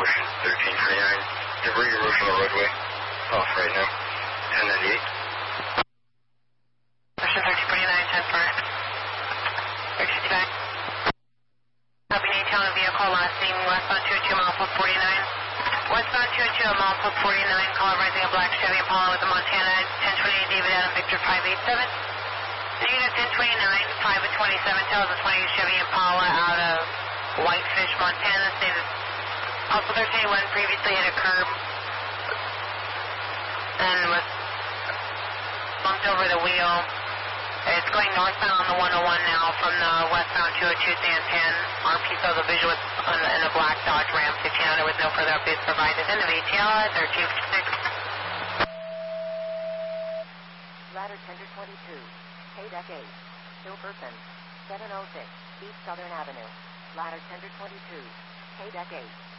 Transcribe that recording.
Ocean 1339. Debris erosion on the roadway. Off right now. 1098. Ocean 1349, 10 for 65. Copy, detail on vehicle last seen westbound 22 mile plus 49. Westbound 22 mile plus 49, caller rising a black Chevy Impala with a Montana 1028 David Adam Victor 587. Unit 1029, 5 at 27, tells us 28 Chevy Impala out of Whitefish, Montana. Stated also 1381 previously hit a curb and was bumped over the wheel. It's going northbound on the 101 now from the westbound 202 Santan. RPSO the visual in a black Dodge Ram 1500 with no further updates provided. End of ATL 1356. Ladder Tender 22, KDEC 8, Hilperson, 706, East Southern Avenue. Ladder Tender 22, KDEC 8.